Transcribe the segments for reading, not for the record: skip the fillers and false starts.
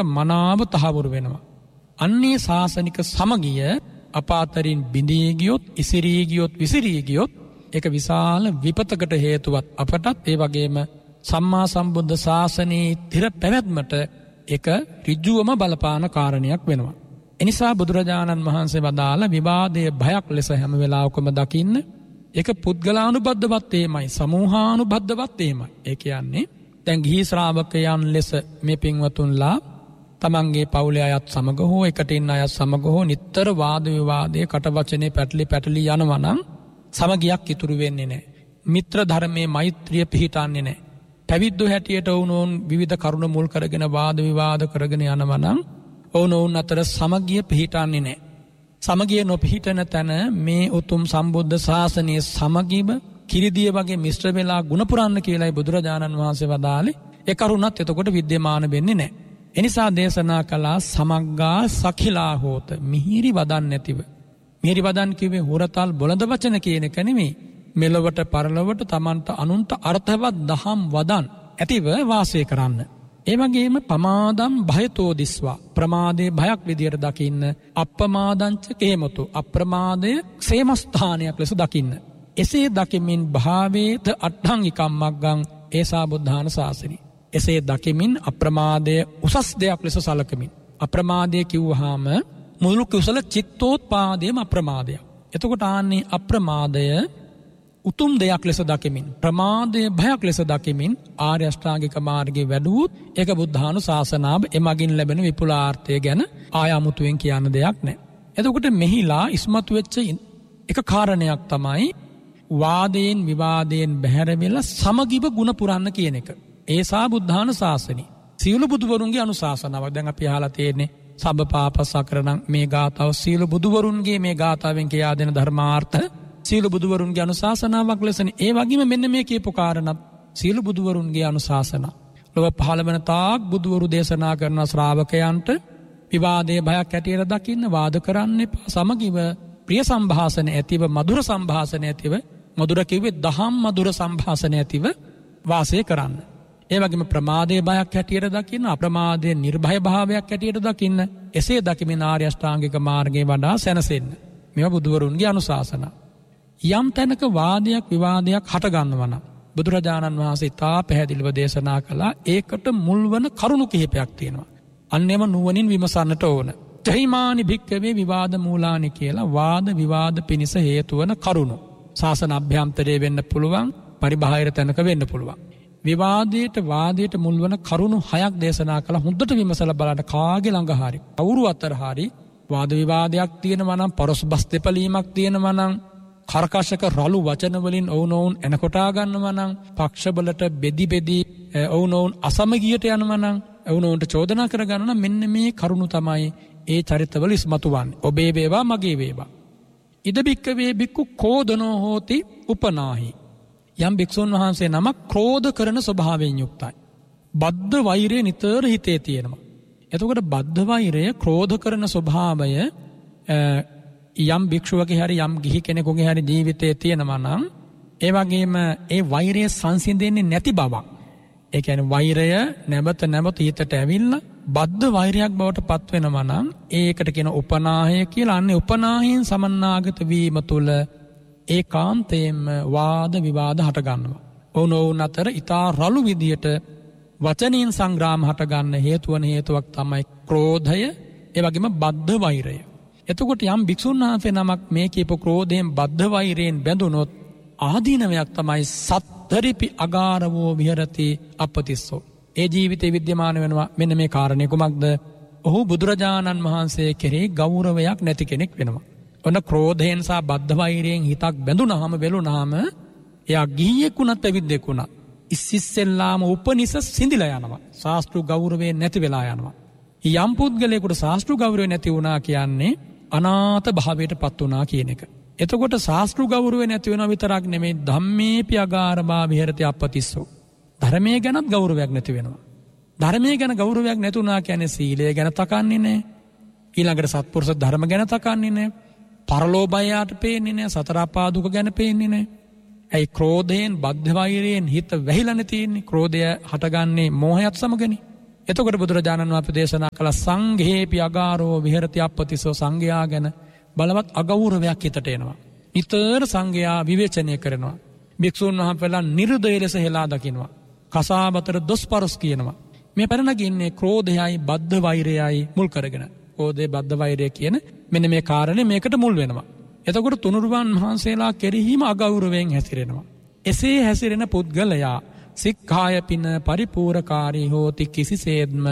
මනාව තහවුරු වෙනවා. අන්නේ ශාසනික සමගිය අපාතරින් බිඳී ගියොත්, ඉසිරී ගියොත්, විසිරී ගියොත් ඒක විශාල විපතකට හේතුවත් අපටත් ඒ වගේම සම්මා සම්බුද්ධ ශාසනයේ තිර පැවැත්මට ඒක ඍජුවම බලපාන කාරණයක් වෙනවා. එනිසා බුදුරජාණන් වහන්සේ වදාළ විවාදයේ භයක් ලෙස හැම වෙලාවකම දකින්න. ඒක පුද්ගලානුබද්ධවත් එමය, සමූහානුබද්ධවත් එමය. ඒ කියන්නේ දැන් ගිහි ශ්‍රාවකයන් ලෙස මේ පින්වතුන්ලා තමන්ගේ පවුලේ අයත් සමග හෝ එකට ඉන්න අයත් සමග හෝ නිතර වාද විවාදයේ කට වචනේ පැටලි යනවා නම් සමගියක් ඉතුරු වෙන්නේ නැහැ. මිත්‍ර ධර්මයේ මෛත්‍රිය පිහිටන්නේ නැහැ. පැවිද්දෝ හැටියට වුණෝන් විවිධ කරුණ මුල් කරගෙන වාද විවාද කරගෙන යනවා නම් ඔවුන් අතර සමගිය පිහිටන්නේ නැහැ. සමගිය නොපිහිටන තැන මේ උතුම් සම්බුද්ධ ශාසනයේ සමගිව කිරිදිය වගේ මිශ්‍ර වෙලා ගුණ පුරන්න කියලායි බුදුරජාණන් වහන්සේ වදාළේ. ඒ කරුණත් එතකොට විද්‍යමාන වෙන්නේ නැහැ. එනිසා දේශනා කළා සමග්ගා සඛිලා හෝත, මිහිරි වදන් නැතිව. මිහිරි වදන් කිව්වේ හොරතල් බොළඳ වචන කියන එක නෙමෙයි. මෙලොවට පරලොවට තමන්ට අනුන්ට අර්ථවත් දහම් වදන් ඇතිව වාසය කරන්න. ඒ වගේම පමාදම් භයතෝ දිස්වා, ප්‍රමාදයේ භයක් විදියට දකින්න. අප්‍රමාදංච කේමතු, අප්‍රමාදය ක්ෂේමස්ථානයක් ලෙස දකින්න. එසේ දකිමින් භාවේත අට්ඨංගිකම් මග්ගං ඒසා බුද්ධාන ශාසනි. එසේ දකිමින් අප්‍රමාදය උසස් දෙයක් ලෙස සලකමින්. අප්‍රමාදය කිව්වහම මුළු කුසල චිත්තෝත්පාදයම අප්‍රමාදයක්. එතකොට ආන්නේ අප්‍රමාදය උතුම් දෙයක් ලෙස දකිමින්, ප්‍රමාදයේ භයක් ලෙස දකිමින් ආර්ය අෂ්ටාංගික මාර්ගයේ වැඩුවොත් ඒක බුද්ධානුශාසනාව එමගින් ලැබෙන විපුලාර්ථය ගැන ආයමුතුවෙන් කියන්න දෙයක් නැහැ. එතකොට මෙහිලා ඉස්මතු වෙච්ච එක කාරණයක් තමයි වාදයෙන් විවාදයෙන් බැහැර වෙලා සමගිව ගුණ පුරන්න කියන එක. ඒසා බුද්ධානුශාසනි. සියලු බුදුවරුන්ගේ අනුශාසනාවක්. දැන් අපි අහලා තියෙන්නේ සබ්බපාපසකරණං මේ ගාථාව සියලු බුදුවරුන්ගේ මේ ගාථාවෙන් කියා දෙන ධර්මාර්ථ සියලු බුදුවරුන්ගේ අනුශාසනාවක් ලෙසනේ. ඒ වගේම මෙන්න මේ කියපු කාරණා සියලු බුදුවරුන්ගේ අනුශාසනා. ලොව පහළ වෙන තාක් බුදුවරු දේශනා කරන ශ්‍රාවකයන්ට විවාදයේ භයක් ඇටියට දකින්න, වාද කරන්න එපා. සමගිව ප්‍රිය සම්භාෂණ ඇතිව, මధుර සම්භාෂණ ඇතිව, මధుර කිව්වේ දහම් මధుර සම්භාෂණ ඇතිව වාසය කරන්න. ඒ වගේම ප්‍රමාදයේ භයක් ඇටියට දකින්න, අප්‍රමාදයේ නිර්භය භාවයක් ඇටියට දකින්න. එසේ දකිමින් ආර්ය අෂ්ටාංගික මාර්ගයේ වඩා සැනසෙන්න. මේවා බුදුවරුන්ගේ අනුශාසනා. යම් තැනක වාදයක් විවාදයක් හට ගන්නවා නම් බුදුරජාණන් වහන්සේ තා පැහැදිලිව දේශනා කළා ඒකට මුල් වන කරුණු කිහිපයක් තියෙනවා. අන්නේම නුවණින් විමසන්නට ඕන. චෛමානි භික්ඛවේ විවාද මූලානි කියලා වාද විවාද පිණිස හේතු වන කරුණු. ශාසන අභ්‍යන්තරයේ වෙන්න පුළුවන්, පරිබාහිර තැනක වෙන්න පුළුවන්. විවාදයට වාදයට මුල් වන කරුණු 6ක් දේශනා කළා. හොඳට විමසලා බලන්න කාගේ ළඟ හරි කවුරු අතර හරි වාද විවාදයක් තියෙනවා නම්, පරස්පස් දෙපළීමක් තියෙනවා නම්, කර්කශක රළු වචන වලින් ඔවුනොවුන් එනකොටා ගන්නවා නම්, පක්ෂවලට බෙදි ඔවුනොවුන් අසමගියට යනවා නම්, ඔවුනොවුන්ට චෝදනා කර ගන්නවා නම්, මෙන්න මේ කරුණු තමයි ඒ චරිතවල ඉස්මතු වන්නේ. ඔබේ වේවා මගේ වේවා. ඉද බික්කවේ බික්කු කෝධනෝ හෝති උපනාහි. යම් භික්ෂුන් වහන්සේ නමක් ක්‍රෝධ කරන ස්වභාවයෙන් යුක්තයි. බද්ධ වෛරය නිතර හිතේ තියෙනවා. එතකොට බද්ධ වෛරය, ක්‍රෝධ කරන ස්වභාවය යම් භික්ෂුවගේ හරි යම් ගිහි කෙනෙකුගේ හරි ජීවිතයේ තියෙනවා නම්, ඒ වගේම ඒ වෛරය සංසිඳෙන්නේ නැති බවක්. ඒ කියන්නේ වෛරය නැවත හිතට ඇවිල්ලා බද්ධ වෛරයක් බවට පත් වෙනවා නම් ඒකට කියන උපනාහය කියලා. අන්නේ උපනාහයෙන් සමන්නාගත වීම තුළ ඒකාන්තයෙන්ම වාද විවාද හට ගන්නවා. ඔවුන් අතර ඊටා රළු විදියට වචනයෙන් සංග්‍රාම හට ගන්න හේතු වන හේතුවක් තමයි ක්‍රෝධය, ඒ වගේම බද්ධ වෛරය. එතකොට යම් භික්ෂුන් වහන්සේ නමක් මේ කියපු ක්‍රෝධයෙන් බද්ධ වෛරයෙන් බැඳුනොත් ආදීනවයක් තමයි සත්තරිපි අගාරවෝ විහෙරති අපතිස්සෝ. ඒ ජීවිතේ විද්‍යමාන වෙනවා. මෙන්න මේ කාරණේ කුමක්ද? ඔහු බුදුරජාණන් වහන්සේ කෙරෙහි ගෞරවයක් නැති කෙනෙක් වෙනවා. ඔන්න ක්‍රෝධයෙන් සහ බද්ධ වෛරයෙන් හිතක් බැඳුනහම වෙලුනහම එයා ගිහියෙක් වුණත් පැවිද්දෙක් වුණත් ඉස්සෙල්ලාම උපනිෂ සිඳිලා යනවා. ශාස්ත්‍ර ගෞරවය නැති වෙලා යනවා. යම් පුද්ගලයෙකුට ශාස්ත්‍ර ගෞරවය නැති වුණා කියන්නේ අනාථ භාවයට පත් වුණා කියන එක. එතකොට ශාස්ත්‍ර ගෞරවය නැති වෙනවා විතරක් නෙමෙයි, ධම්මේපි අගාරභා විහෙරති අපතිස්සෝ. ධර්මයේ ගැනත් ගෞරවයක් නැති වෙනවා. ධර්මයේ ගැන ගෞරවයක් නැතුණා කියන්නේ සීලය ගැන තකන්නේ නැහැ. ඊළඟට සත්පුරුෂ ධර්ම ගැන තකන්නේ නැහැ. පරලෝභයයට පේන්නේ නැහැ. සතර අපා දුක ගැන පේන්නේ නැහැ. ඒ ක්‍රෝධයෙන් බද්ධ වෛරයෙන් හිත වැහිලා නැතින්නේ. ක්‍රෝධය හටගන්නේ මෝහයත් සමගනේ. එතකොට බුදුරජාණන් වහන්සේ දේශනා කළ සංඝේපි අගාරෝ විහෙරති අප්පතිසෝ සංඝයා ගැන බලවත් අගෞරවයක් හිතට එනවා. නිතර සංඝයා විවේචනය කරනවා. භික්ෂුන් වහන්සේලා නිර්දය ලෙස හෙලා දකිනවා. කසාවතර දොස්පරස් කියනවා. මේ පැනනගින්නේ ක්‍රෝධයයි බද්ධ වෛරයයි මුල් කරගෙන. ක්‍රෝධය බද්ධ වෛරය කියන මෙන්න මේ කාරණේ මේකට මුල් වෙනවා. එතකොට තුනුරුවන් වහන්සේලා කෙරෙහිම අගෞරවයෙන් හැසිරෙනවා. එසේ හැසිරෙන පුද්ගලයා සික්ඛාය පින පරිපූර්ණකාරී හෝති කිසිසේත්ම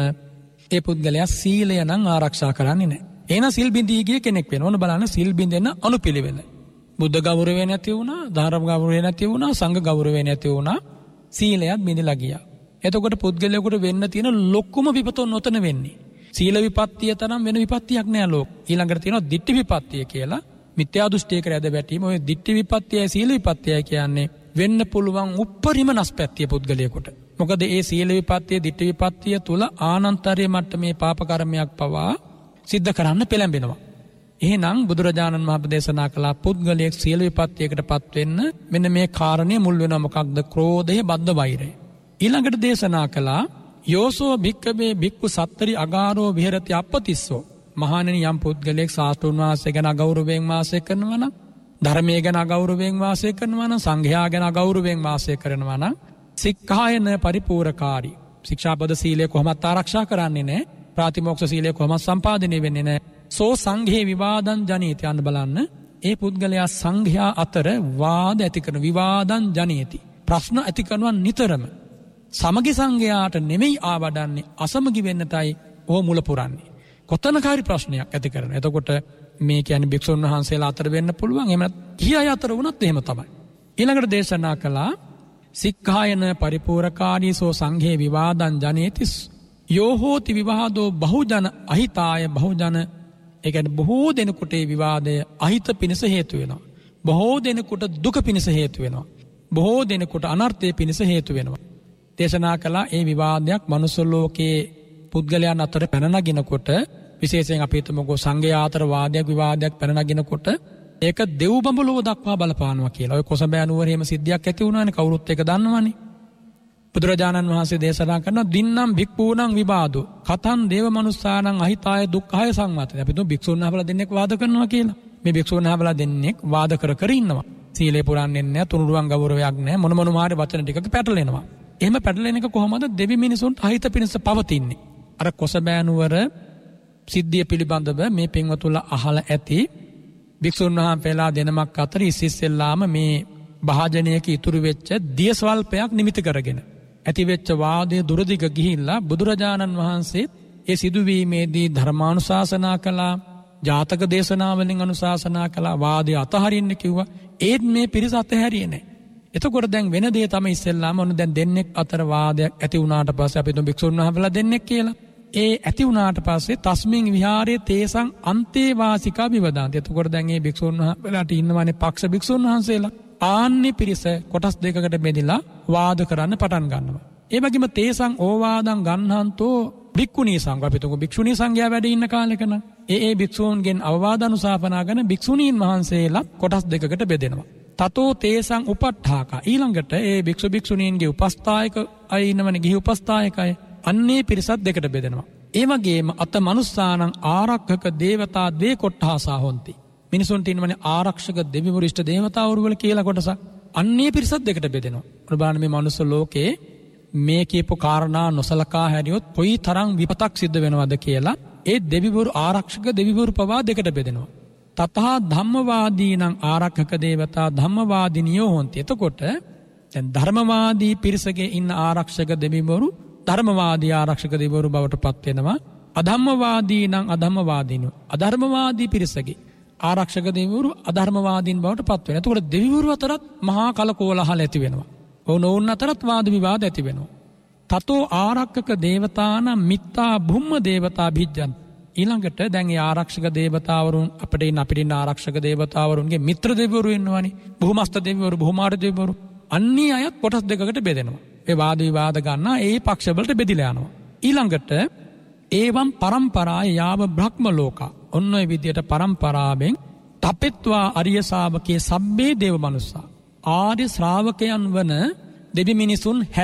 ඒ පුද්ගලයා සීලය නම් ආරක්ෂා කරන්නේ නැහැ. එහෙනම් සිල් බිඳී ගිය කෙනෙක් වෙනවා. ඕන බලන්න සිල් බිඳෙන අනුපිළිවෙල. බුද්ධ ගෞරවය නැති වුණා, ධර්ම ගෞරවය නැති වුණා, සංඝ ගෞරවය නැති වුණා, සීලයත් බිඳලා ගියා. එතකොට පුද්ගලයාට වෙන්න තියෙන ලොකුම විපතොන් නොතන වෙන්නේ. සීල විපත්තිය තරම් වෙන විපත්තියක් නෑ ලෝක. ඊළඟට තියෙනවා ditthi විපත්තිය කියලා. මිත්‍යා දෘෂ්ටියක රැඳ වැටීම. ඔය ditthi විපත්තියයි සීල විපත්තියයි කියන්නේ වෙන්න පුළුවන් උප්පරිම නස්පැත්තිය පුද්ගලයාට. මොකද ඒ සීල විපත්තිය ditthi විපත්තිය තුල ආනන්තරීය මට්ටමේ පාප කර්මයක් පවා සිද්ධ කරන්න පෙළඹෙනවා. එහෙනම් බුදුරජාණන් වහන්සේ දේශනා කළ පුද්ගලයෙක් සීල විපත්තියකටපත් වෙන්න මෙන්න මේ කාරණේ මුල් වෙනවා. මොකක්ද? ක්‍රෝධය, බද්ධ වෛරය. ඊළඟට දේශනා කළා යෝසෝ භික්ඛවේ භික්ඛු සත්තරි අගාරෝ විහෙරති අප්පතිස්සෝ. මහණෙනි යම් පුද්ගලයෙක් ශාස්ත්‍රඥ වාසය ගැන අගෞරවයෙන් වාසය කරනවා නම්, ධර්මයේ ගැන අගෞරවයෙන් වාසය කරනවා නම්, සංඝයා ගැන අගෞරවයෙන් වාසය කරනවා නම් සික්ඛායන පරිපූර්ණකාරී. ශික්ෂාපද සීලය කොහොමත් ආරක්ෂා කරන්නේ නැහැ. ප්‍රාතිමෝක්ෂ සීලය කොහොමත් සම්පාදනය වෙන්නේ නැහැ. සෝ සංඝේ විවාදං ජනේති. අන්න බලන්න ඒ පුද්ගලයා සංඝයා අතර වාද ඇති කරන විවාදං ජනේති. ප්‍රශ්න ඇති කරනවා නිතරම. සමගි සංඝයාට නෙමෙයි ආවඩන්නේ, අසමගි වෙන්නටයි ඕ මුල පුරන්නේ. කොතනකාරී ප්‍රශ්නයක් ඇති කරන. එතකොට මේ කියන්නේ භික්ෂුන් වහන්සේලා අතර වෙන්න පුළුවන්. එහෙම නැත්නම් කී අය අතර වුණත් එහෙම තමයි. ඊළඟට දේශනා කළා සික්ඛායන පරිපූර්ණකාරීසෝ සංඝේ විවාදං ජනේති යෝ හෝති විවාදෝ බහුජන අහිතාය බහුජන. ඒ කියන්නේ බොහෝ දෙනෙකුට ඒ විවාදය අහිත පිණිස හේතු වෙනවා. බොහෝ දෙනෙකුට දුක පිණිස හේතු වෙනවා. බොහෝ දෙනෙකුට අනර්ථය පිණිස හේතු වෙනවා. දේශනා කළා ඒ විවාදයක් මනුස්ස ලෝකයේ පුද්ගලයන් අතර පැන නගිනකොට, විශේෂයෙන් අපි හිතමුකෝ සංඝයා අතර වාදයක් විවාදයක් පැන නගිනකොට ඒක දෙව් බඹලොව දක්වා බලපානවා කියලා. ඔය කොසඹෑ නුවර එහෙම සිද්ධියක් ඇති වුණානේ, කවුරුත් ඒක දන්නවනේ. බුදුරජාණන් වහන්සේ දේශනා කරන දින්නම් භික්ඛූණං විවාදෝ කතං දේව මනුස්සානං අහිතාය දුක්ඛාය සංවාතය. අපි තුන් භික්ෂුන් වහන්සේලා දෙන්නෙක් වාද කරනවා කියලා. මේ භික්ෂුන් වහන්සේලා දෙන්නෙක් වාද කර කර ඉන්නවා. සීලේ පුරන්නේ නැහැ, තුනුරුවන් ගෞරවයක් නැහැ, මොන මාරේ වචන ටිකක පැටලෙනවා. එහෙම පැටලෙන එක කොහොමද දෙවි මිනිසුන්ට අහිත පිණිස පවතින්නේ? අර කොසඹෑ නුවර සිද්ධිය පිළිබඳව මේ පින්වතුන්ලා අහලා ඇති. භික්ෂුන් වහන්සේලා දෙනමක් අතර ඉස්සෙල්ලාම මේ භාජනයක ඉතුරු වෙච්ච දිය ස්වල්පයක් නිමිති කරගෙන ඇතිවෙච්ච වාදයේ දුරදිග ගිහිල්ලා බුදුරජාණන් වහන්සේ ඒ සිදුවීමේදී ධර්මානුශාසනා කළා, ජාතක දේශනාවලින් අනුශාසනා කළා, වාදය අතහරින්න කිව්වා. ඒත් මේ පිරිස අතහැරියේ නැහැ. එතකොට දැන් වෙන දේ තමයි ඉස්සෙල්ලාම ඔන්න දැන් දෙන්නෙක් අතර වාදයක් ඇති වුණාට පස්සේ අපි තුන් භික්ෂුන් වහන්සේලා දෙන්නෙක් කියලා. ඒ ඇති වුණාට පස්සේ තස්මින් විහාරයේ තේසං අන්තේ වාසිකා විවදාන්ත. එතකොට දැන් මේ භික්ෂුන් වහන්සේලාට ඉන්නවනේ පක්ෂ භික්ෂුන් වහන්සේලා. ආන්නේ පිරිස කොටස් දෙකකට බෙදලා වාද කරන්න පටන් ගන්නවා. ඒ වගේම තේසං ඕවාදං ගන්නහන්තෝ භික්ඛුනී සංඝ. අපි තුන් භික්ෂුනී සංඝයා වැඩ ඉන්න කාලෙක නම් ඒ භික්ෂූන්ගෙන් අවවාද අනුශාසනා කරන භික්ෂුණීන් වහන්සේලා කොටස් දෙකකට බෙදෙනවා. තතෝ තේසං උපට්ඨාකා. ඊළඟට ඒ භික්ෂු භික්ෂුණීන්ගේ උපස්ථායක අය ඉන්නවනේ, ගිහි උපස්ථායක අය. අන්නේ පිරිසත් දෙකට බෙදෙනවා. ඒ වගේම අත මනුස්සානං ආරක්ෂක දේවතා දේ කොට්ඨාසා හොಂತಿ. මිනිසුන්ට ඉන්නවනේ ආරක්ෂක දෙවිවරු ඉෂ්ට දේවතාවරු වල කියලා කොටසක්. අන්නේ පිරිසත් දෙකට බෙදෙනවා. ප්‍රබාන මේ මනුස්ස ලෝකේ මේ කියපු කාරණා නොසලකා හැරියොත් කොයි තරම් විපතක් සිද්ධ වෙනවද කියලා ඒ දෙවිවරු ආරක්ෂක දෙවිවරු පවා දෙකට බෙදෙනවා. තතහා ධම්මවාදීනං ආරක්ෂක දේවතා ධම්මවාදිනියෝ හොಂತಿ. එතකොට දැන් ධර්මවාදී පිරිසගේ ඉන්න ආරක්ෂක දෙවිවරු ධර්මවාදී ආරක්ෂක දෙවිවරු බවට පත් වෙනවා. අධම්මවාදීනං අධම්මවාදීනෝ අධර්මවාදී පිරිසගේ ආරක්ෂක දෙවිවරු අධර්මවාදීන් බවට පත් වෙනවා. එතකොට දෙවිවරු අතරත් මහා කලකෝලහල ඇති වෙනවා. ඔවුන් අතරත් වාද විවාද ඇති වෙනවා. තතෝ ආරක්ෂක දේවතානම් මිත්තා භුම්ම දේවතා භිජ්ජන්ති. ඊළඟට දැන් මේ ආරක්ෂක දේවතාවරුන් අපිට ඉන්න ආරක්ෂක දේවතාවරුන්ගේ මිත්‍ර දෙවිවරු ඉන්නවනේ. භූමස්ත දෙවිවරු, භූමාර දෙවිවරු. අන්නේ අයත් කොටස් දෙකකට බෙදෙනවා. ඒ වාද විවාද ගන්නා ඒ පක්ෂ වලට බෙදිලා යනවා. ඊළඟට ඒවම් පරම්පරාය යාව බ්‍රහ්ම ලෝකා. ඔන්න ඔය විදියට පරම්පරාවෙන් තපෙත්වා අරිය ශාවකේ සබ්බේ දේව මනුස්සා. ආර්ය ශ්‍රාවකයන් වන දෙවි මිනිසුන් හැර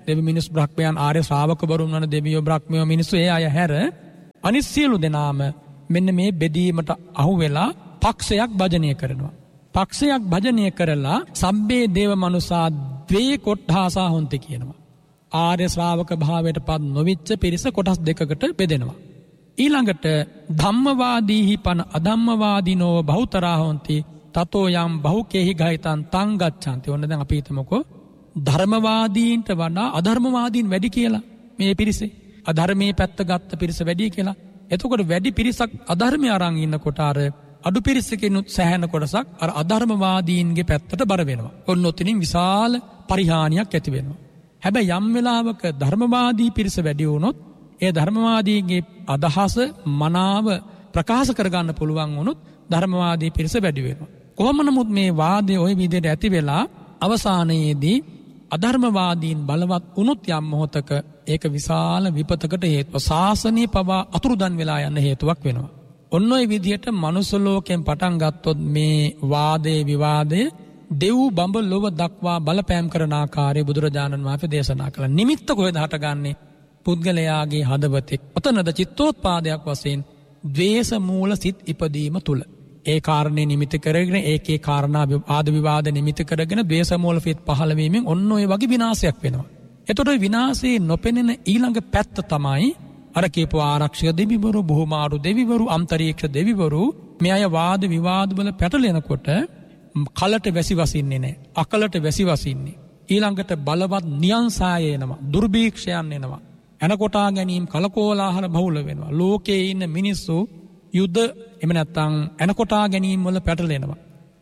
දෙවි මිනිස් බ්‍රහ්මයන් ආර්ය ශ්‍රාවකවරුන් වන දෙවියෝ බ්‍රහ්මයෝ මිනිස්සු ඒ අය හැර අනිත් සියලු දෙනාම මෙන්න මේ බෙදීමට අහු වෙලා පක්ෂයක් භජනය කරනවා. පක්ෂයක් භජනය කරලා සබ්බේ දේව මනුසා ද්වේ කොට්ඨාසා හොන්ති කියනවා. ආර්ය ශ්‍රාවක භාවයට පත් නොවිච්ච පිරිස කොටස් දෙකකට බෙදෙනවා. ඊළඟට ධම්මවාදීහි පන අධම්මවාදීනෝ බහුතරා හොන්ති තතෝ යම් බහුකේහි ගහිතං තං ගච්ඡanti. ඔන්න දැන් අපි හිතමුකෝ ධර්මවාදීන්ට වඩා අධර්මවාදීන් වැඩි කියලා මේ පිරිසේ. අධර්මයේ පැත්ත ගත්ත පිරිස වැඩි කියලා. එතකොට වැඩි පිරිසක් අධර්මය අරන් ඉන්නකොට අර අඩු පිරිසකිනුත් සෑහෙන කොටසක් අර අධර්මවාදීන්ගේ පැත්තට බර වෙනවා. ඔන්න ඔතනින් විශාල පරිහානියක් ඇති වෙනවා. හැබැයි යම් වෙලාවක ධර්මවාදී පිරිස වැඩි වුණොත් ඒ ධර්මවාදීගේ අදහස මනාව ප්‍රකාශ කරගන්න පුළුවන් වුණොත් ධර්මවාදී පිරිස වැඩි වෙනවා. කොහොම නමුත් මේ වාදය ওই විදිහට ඇති වෙලා අවසානයේදී අධර්මවාදීන් බලවත් වුණොත් යම් මොහොතක ඒක විශාල විපතකට හේතුව ශාසනය පවා අතුරුදන් වෙලා යන හේතුවක් වෙනවා. ඔන්න ඔය විදිහට මනුස්ස ලෝකයෙන් පටන් ගත්තොත් මේ වාදයේ විවාදය දෙව් බඹ ලොව දක්වා බලපෑම් කරන ආකාරය බුදුරජාණන් වහන්සේ දේශනා කළා. නිමිත්ත කොහෙද හටගන්නේ? පුද්ගලයාගේ හදවතේ. ඔතනද චිත්තෝත්පාදයක් වශයෙන් ද්වේෂ මූල සිත් ඉපදීම තුල. ඒ කාරණේ නිමිති කරගෙන ඒකේ කාරණා ආද විවාද නිමිති කරගෙන ද්වේෂ මූල සිත් පහළ වීමෙන් ඔන්න ඔය වගේ විනාශයක් වෙනවා. එතකොට විනාශේ නොපෙනෙන ඊළඟ පැත්ත තමයි අර කියපු ආරක්ෂක දෙවිවරු, බොහෝමාරු දෙවිවරු, අන්තරීක්ෂ දෙවිවරු මේ අය වාද විවාද වල පැටලෙනකොට කලට වැසි වසින්නේ නැහැ. අකලට වැසි වසින්නේ. ඊළඟට බලවත් නියංසාය එනවා. දුර්භීක්ෂයන් එනවා. එනකොටා ගැනීම කලකෝලාහල බහුල වෙනවා. ලෝකයේ ඉන්න මිනිස්සු යුද්ධ එහෙම නැත්නම් එනකොටා ගැනීම වල පැටලෙනවා.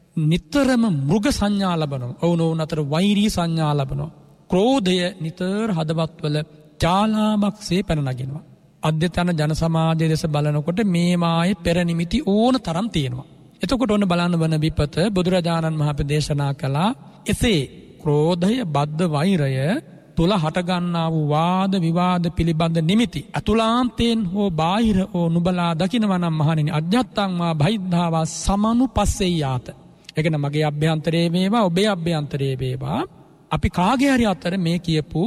නිතරම මෘග සංඥා ලබනවා. ඔවුනෝන් අතර වෛරී සංඥා ලබනවා. ක්‍රෝධය නිතර හදවත්වල ජාලාමක්සේ පැන නගිනවා. අධ්‍යතන ජන සමාජය දෙස බලනකොට මේ මායේ පෙර නිමිති ඕන තරම් තියෙනවා. එතකොට ඔන්න බලන්න වන විපත බුදුරජාණන් වහන්සේ දේශනා කළා. එසේ ක්‍රෝධය, බද්ධ වෛරය තුල හටගන්නා වූ වාද විවාද පිළිබඳ නිමිති අතුලාන්තයෙන් හෝ බාහිර හෝ නුබලා දකිනවා නම් මහණෙනි අජ්ජත්තං මා බහිද්ධාවා සමනුපස්සෙයාත. ඒකන මගේ අභ්‍යන්තරයේ වේවා ඔබේ අභ්‍යන්තරයේ වේවා අපි කාගේ හරි අතර මේ කියපු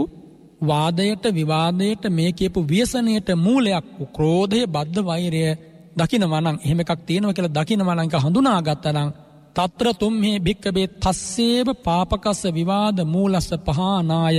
වාදයට විවාදයට මේ කියපු ව්‍යසනයට මූලයක් වූ ක්‍රෝධය, බද්ධ වෛරය දකිනවා නම් එහෙම එකක් තියෙනවා කියලා දකිනවා නම් ඒක හඳුනාගත්තා නම් తත්‍ර තුම්හි භික්ඛවේ තස්සේව පාපකස්ස විවාද මූලස්ස පහනාය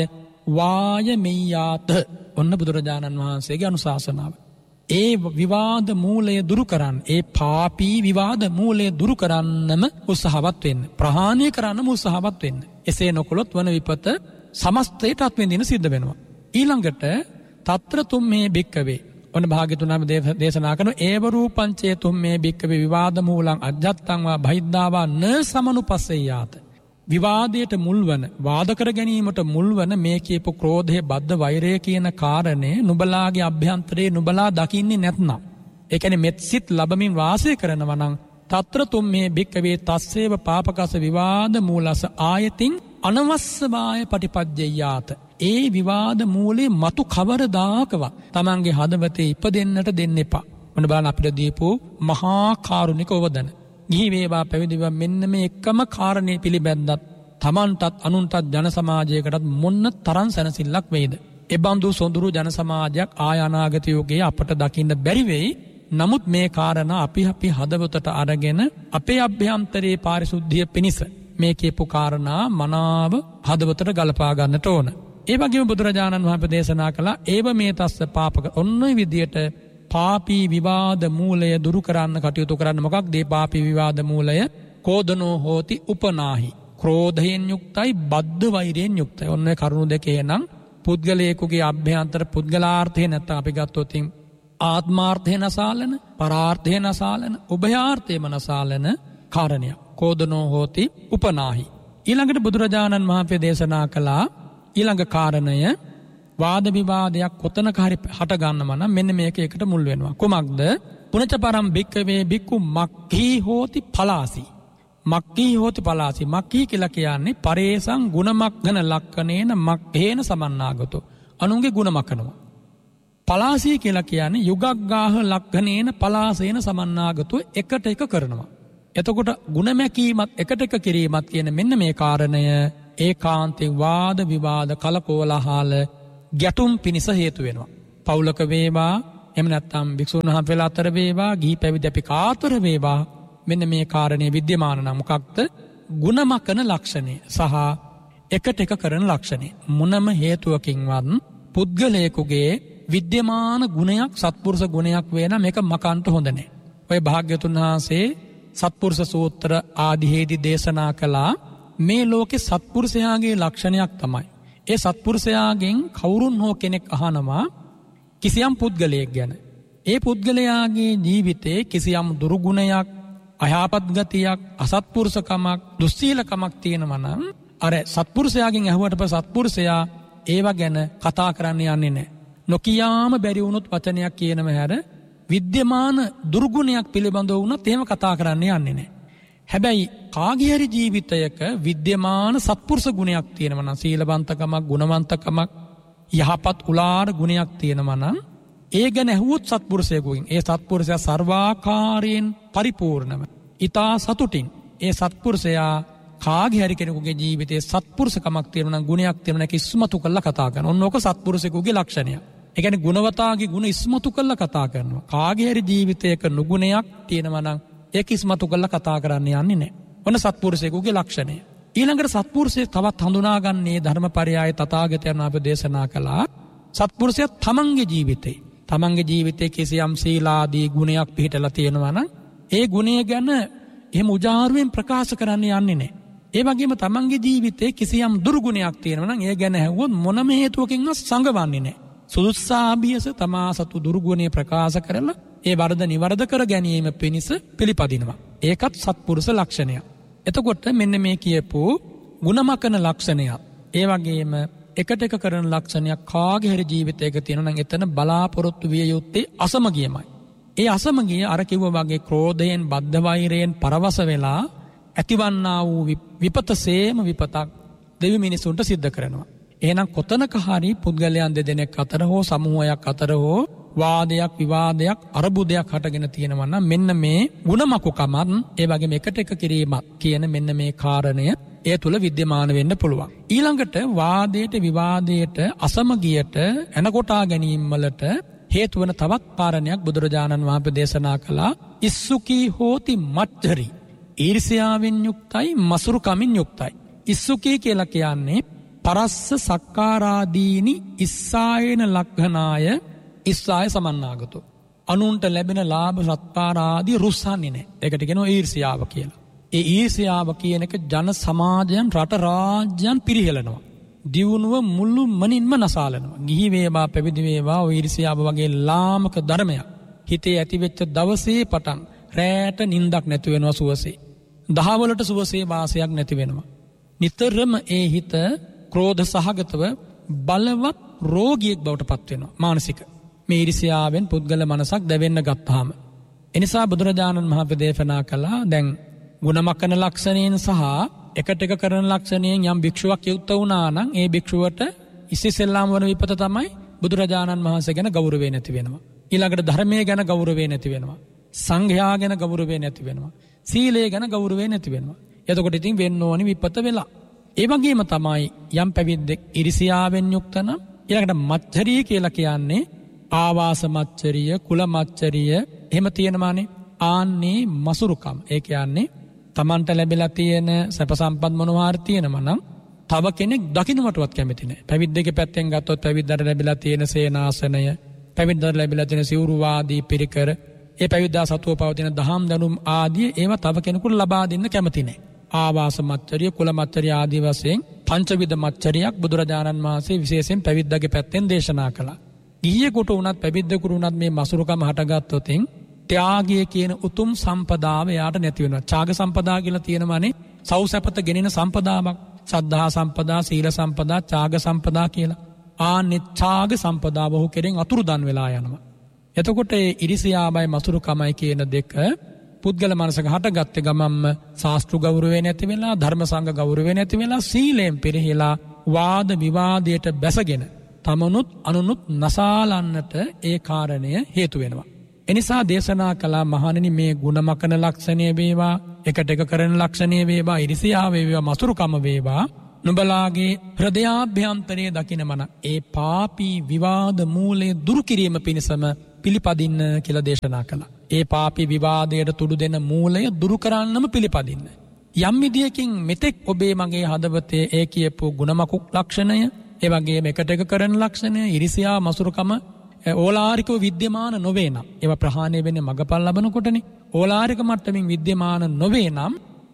වාය මෙය්‍යාත. ඔන්න බුදුරජාණන් වහන්සේගේ අනුශාසනාව. ඒ විවාද මූලය දුරු කරන්න, ඒ පාපී විවාද මූලය දුරු කරන්නම උත්සාහවත් වෙන්න, ප්‍රහාණය කරන්නම උත්සාහවත් වෙන්න. එසේ නොකළොත් වන විපත සමස්තයට අත්විඳින සිද්ධ වෙනවා. ඊළඟට తත්‍ර තුම්හි භික්ඛවේ ඔන්න භාග්‍යතුන් වහන්සේ දේශනා කරන ඒව රූපංචේ තුම්මේ භික්ඛවේ විවාද මූලං අජ්ජත්තං වා බහිද්ධාවා න සමනුපස්සෙයාත. විවාදයට මුල්වන, වාද කර ගැනීමට මුල්වන මේ කියපු ක්‍රෝධය, බද්ධ වෛරය කියන කාරණය නුඹලාගේ අභ්‍යන්තරේ නුඹලා දකින්නේ නැත්නම්, ඒ කියන්නේ මෙත්සිත ලැබමින් වාසය කරනවා නම් తත්‍ර තුම්මේ භික්ඛවේ තස්සේව පාපකස විවාද මූලස ආයතින් අනවස්සවාය පටිපජ්ජයාත. ඒ විවාද මූලේ මතු කවරදාකවත් තමන්ගේ හදවතේ ඉපදෙන්නට දෙන්න එපා. මොන බලන්න අපිට දීපු මහා කාරුණික උවදන. ගිහි වේවා පැවිදි වේවා මෙන්න මේ එකම කාරණේ පිළිබැද්දත් තමන්ටත් අනුන්ටත් ජන සමාජයකටත් මොන්න තරම් සැනසෙල්ලක් වේද. ඒ බඳු සොඳුරු ජන සමාජයක් ආය අනාගත යෝගයේ අපට දකින්න බැරි වෙයි. නමුත් මේ කාරණා අපි හදවතට අරගෙන අපේ අභ්‍යන්තරයේ පාරිශුද්ධිය පිණිස මේ කියපු කාරණා මනාව හදවතට ගලපා ගන්නට ඕන. ඒ වගේම බුදුරජාණන් වහන්සේ දේශනා කළා ඒව මේ තස්ස පාපක. ඔන්න ඔය විදියට පාපී විවාද මූලය දුරු කරන්න කටයුතු කරන්න. මොකක්ද මේ පාපී විවාද මූලය? කෝධනෝ හෝති උපනාහි. ක්‍රෝධයෙන් යුක්තයි, බද්ධ වෛරයෙන් යුක්තයි. ඔන්න ඔය කරුණු දෙකේ නම් පුද්ගලයෙකුගේ අභ්‍යන්තර පුද්ගලාර්ථය නැත්නම් අපි ගත්තොත් ආත්මාර්ථය නසාලන, පරාර්ථය නසාලන, උභයාර්ථයම නසාලන කාරණය. කෝධනෝ හෝති උපනාහි. ඊළඟට බුදුරජාණන් වහන්සේ දේශනා කළා ඊළඟ කාරණය වාද විවාදයක් කොතනක හරි හට ගන්නම නම් මෙන්න මේක එකට මුල් වෙනවා. කුමක්ද? පුනච පරම් භික්ඛවේ භික්ඛු මක්ඛී හෝති පලාසි. මක්ඛී හෝති පලාසි. මක්ඛී කියලා කියන්නේ පරේසං ගුණමග්ගන ලක්කනේන මක්ඛේන සමන්නාගතෝ. අනුන්ගේ ගුණ මකනවා. පලාසි කියලා කියන්නේ යුගග්ගාහ ලක්කනේන පලාසේන සමන්නාගතෝ එකට එක කරනවා. එතකොට ගුණ මැකීමත් එකට එක කිරීමත් කියන මෙන්න මේ කාරණය ඒකාන්තයෙන් වාද විවාද කලකෝලහල ගැටුම් පිණිස හේතු වෙනවා. පවුලක වේවා එහෙම නැත්නම් භික්ෂුන් වහන්සේලා අතර වේවා ගිහි පැවිදි අපි කාතර වේවා මෙන්න මේ කාරණේ විද්‍යමාන නම් මොකක්ද? ගුණමකන ලක්ෂණය සහ එකට එක කරන ලක්ෂණය. මොනම හේතුවකින්වත් පුද්ගලයෙකුගේ විද්‍යමාන ගුණයක් සත්පුරුෂ ගුණයක් වේ නම් මේක මකන්ට හොඳ නැහැ. ඔය භාග්‍යතුන් වහන්සේ සත්පුරුෂ සූත්‍ර ආදීෙහිදී දේශනා කළා මේ ලෝකේ සත්පුරුෂයාගේ ලක්ෂණයක් තමයි. ඒ සත්පුරුෂයාගෙන් කවුරුන් හෝ කෙනෙක් අහනවා කිසියම් පුද්ගලයෙක් ගැන. ඒ පුද්ගලයාගේ ජීවිතේ කිසියම් දුර්ගුණයක්, අයහපත් ගතියක්, අසත්පුරුෂකමක්, දුස්සීලකමක් තියෙනවා නම් අර සත්පුරුෂයාගෙන් අහුවට පස්සේ සත්පුරුෂයා ඒව ගැන කතා කරන්න යන්නේ නැහැ. නොකියාම බැරි වුණොත් වචනයක් කියනම හැර විද්‍යමාන දුර්ගුණයක් පිළිබඳව වුණත් එහෙම කතා කරන්න යන්නේ නැහැ. හැබැයි කාගේ හරි ජීවිතයක විද්‍යමාන සත්පුරුෂ ගුණයක් තියෙනවා නම් සීලවන්තකමක්, ගුණවන්තකමක්, යහපත් උලාර ගුණයක් තියෙනවා නම් ඒ ගැන ඇහුවොත් සත්පුරුෂයෙකුගෙන් ඒ සත්පුරුෂයා සර්වාකාරයෙන් පරිපූර්ණව ඊතා සතුටින් ඒ සත්පුරුෂයා කාගේ හරි කෙනෙකුගේ ජීවිතයේ සත්පුරුෂකමක් තියෙනවා නම් ගුණයක් තියෙනවා නම් ඒක ඉස්මතු කරලා කතා කරනවා. ඔන්න ඕක සත්පුරුෂයෙකුගේ ලක්ෂණයක්. ඒ කියන්නේ ගුණවතාගේ ගුණ ඉස්මතු කරලා කතා කරනවා. කාගේ හරි ජීවිතයක නුගුණයක් තියෙනවා නම් ඒක ඉස්මතු කරලා කතා කරන්න යන්නේ නැහැ. ඔන්න සත්පුරුෂයෙකුගේ ලක්ෂණය. ඊළඟට සත්පුරුෂයෙක් තවත් හඳුනාගන්නේ ධර්මපරයය තථාගතයන් වහන්සේ දේශනා කළා. සත්පුරුෂයා තමන්ගේ ජීවිතයේ කිසියම් සීලාදී ගුණයක් පිළිටලා තියෙනවා නම් ඒ ගුණය ගැන එහෙම උජාරුවෙන් ප්‍රකාශ කරන්න යන්නේ නැහැ. ඒ වගේම තමන්ගේ ජීවිතයේ කිසියම් දුර්ගුණයක් තියෙනවා නම් ඒ ගැන ඇහුවොත් මොනම හේතුවකින්වත් සංගවන්නේ නැහැ. සුදුස්සාභියස තමා සතු දුර්ගුණේ ප්‍රකාශ කරලා ඒ වරද නිවරද කර ගැනීම පිණිස පිළිපදිනවා. ඒකත් සත්පුරුෂ ලක්ෂණයක්. එතකොට මෙන්න මේ කියපු ගුණමකන ලක්ෂණයක්. ඒ වගේම එකට එක කරන ලක්ෂණයක් කාගේ හරි ජීවිතයක තියෙනවා නම් එතන බලාපොරොත්තු විය යුත්තේ අසමගියමයි. ඒ අසමගිය අර කිව්වා වගේ ක්‍රෝධයෙන්, බද්ධ වෛරයෙන් පරවස වෙලා ඇතිවන්නා වූ විපතසේම විපතක් දෙවි මිනිසුන්ට සිද්ධ කරනවා. එහෙනම් කොතනක හරි පුද්ගලයන් දෙදෙනෙක් අතර හෝ සමූහයක් අතර හෝ වාදයක් විවාදයක් අරබුදයක් හටගෙන තියෙනවා නම් මෙන්න මේ ගුණමකුකමත් ඒ වගේම එකට එක කිරීමත් කියන මෙන්න මේ කාරණය ඒ තුල විද්‍යමාන වෙන්න පුළුවන්. ඊළඟට වාදයට විවාදයට අසමගියට එනකොටා ගැනීම වලට හේතු වන තවත් කාරණයක් බුදුරජාණන් වහන්සේ දේශනා කළා. ඉස්සුකී හෝති මච්චරි. ඊර්ෂ්‍යාවෙන් යුක්තයි, මසුරුකමින් යුක්තයි. ඉස්සුකී කියලා කියන්නේ පරස්ස සක්කාරාදීනි ඉස්සායන ලක්ඛනාය ඉස්සාය සමන්නාගතෝ. අනුන්ට ලැබෙන ලාභ සත්කාර ආදී රුස්සන්නේ නැහැ. ඒකට කියනවා ඊර්ෂ්‍යාව කියලා. ඒ ඊර්ෂ්‍යාව කියන එක ජන සමාජයන් රට රාජ්‍යයන් පිරිහෙලනවා. දියුණුව මුළු මනින්ම නසාලනවා. ගිහි වේවා පැවිදි වේවා ඔය ඊර්ෂ්‍යාව වගේ ලාමක ධර්මයක් හිතේ ඇතිවෙච්ච දවසේ පටන් රැට නිින්දක් නැති වෙනවා සුවසේ. දහවලට සුවසේ වාසයක් නැති වෙනවා. නිතරම ඒ හිත ක්‍රෝධ සහගතව බලවත් රෝගියෙක් බවට පත් වෙනවා. මානසික මේ ඊර්ෂ්‍යාවෙන් පුද්ගල මනසක් දැවෙන්න ගත්තාම. එනිසා බුදුරජාණන් වහන්සේ දේශනා කළා දැන් ගුණමකන ලක්ෂණයෙන් සහ එකට එක කරන ලක්ෂණයෙන් යම් භික්ෂුවක් යුක්ත වුණා නම් ඒ භික්ෂුවට ඉස්සෙල්ලාම වන විපත තමයි බුදුරජාණන් වහන්සේ ගැන ගෞරවය නැති වෙනවා. ඊළඟට ධර්මයේ ගැන ගෞරවය නැති වෙනවා. සංඝයා ගැන ගෞරවය නැති වෙනවා. සීලය ගැන ගෞරවය නැති වෙනවා. එතකොට ඉතින් වෙන්න ඕනි විපත වෙලා. ඒ වගේම තමයි යම් පැවිද්දෙක් ඊර්ෂ්‍යාවෙන් යුක්ත නම් ඊළඟට මච්චරිය කියලා කියන්නේ ආවාස මච්චරිය, කුල මච්චරිය එහෙම තියෙනවානේ. ආන්නේ මසුරුකම්. ඒ කියන්නේ තමන්ට ලැබිලා තියෙන සැප සම්පත් මොනවා හරි තියෙනවා නම් තව කෙනෙක් දකින්නටවත් කැමති නැහැ. පැවිද්දගේ පැත්තෙන් ගත්තොත් පැවිද්දට ලැබිලා තියෙන සේනාසනය, පැවිද්දට ලැබිලා තියෙන සිවුරු වාදී පිරිකර, ඒ පැවිද්දා සතුව පවතින දහම් දැනුම් ආදී ඒවා තව කෙනෙකුට ලබා දෙන්න කැමති නැහැ. ආවාස මච්චරිය, කුල මච්චරිය ආදී වශයෙන් පංචවිධ මච්චරියක් බුදුරජාණන් වහන්සේ විශේෂයෙන් පැවිද්දගේ පැත්තෙන් දේශනා කළා. ගිහියෙකුට උනත් පැවිද්දෙකුට උනත් මේ මසුරුකම හටගත්තොත් ත්‍යාගය කියන උතුම් සම්පදාව යාට නැති වෙනවා. ත්‍යාග සම්පදා කියලා තියෙනවානේ. සෞසැපත ගෙනෙන සම්පදාවක්. සද්ධා සම්පදා, සීල සම්පදා, ත්‍යාග සම්පදා කියලා. ආන්නේ ත්‍යාග සම්පදාව ඔහු කෙරෙන් අතුරුදන් වෙලා යනවා. එතකොට ඒ ඉරිසියාවයි මසුරුකමයි කියන දෙක පුද්ගල මනසක හටගත්තේ ගමම්ම ශාස්ත්‍ර ගෞරවය නැති වෙලා, ධර්ම සංඝ ගෞරවය නැති වෙලා, සීලයෙන් පිරිහිලා වාද විවාදයට බැසගෙන තමනුත් අනුනුත් නසාලන්නට ඒ කාරණය හේතු වෙනවා. එනිසා දේශනා කළා මහණෙනි මේ ගුණමකන ලක්ෂණය වේවා, එකට එක කරන ලක්ෂණය වේවා, ඉරිසියාව වේවා, මසුරුකම වේවා නුඹලාගේ හෘදයාභ්‍යන්තරයේ දකිනමන ඒ පාපී විවාද මූලයේ දුරු කිරීම පිණිසම පිළිපදින්න කියලා දේශනා කළා. ඒ පාපී විවාදයට තුඩු දෙන මූලය දුරු කරන්නම පිළිපදින්න. යම් විදියකින් මෙතෙක් ඔබේ මගේ හදවතේ ඒ කියපු ගුණමකුක් ලක්ෂණය, ඒ වගේම එකට එක කරන ලක්ෂණය, ඉරිසියා මසුරුකම ඕලාරිකව විද්‍යමාන නොවේ නම් ඒවා ප්‍රහාණය වෙන්නේ මගපල් ලබනකොටනේ. ඕලාරික මට්ටමින් විද්‍යමාන නොවේ නම්